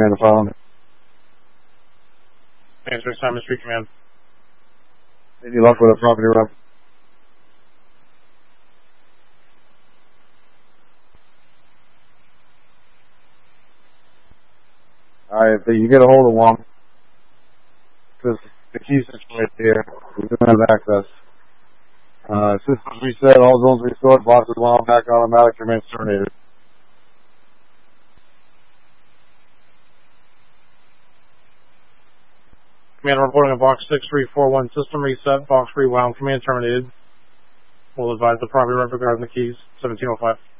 Command to follow me. Answer Simon Street Command. Any luck with a property rep? Alright, if you get a hold of one, because the key system right here, we don't have access. Systems reset, all zones restored, boxes wound back automatic, remains terminated. Command reporting a box 6341 system reset, box rewound, command terminated. We'll advise the property rep regarding the keys, 1705.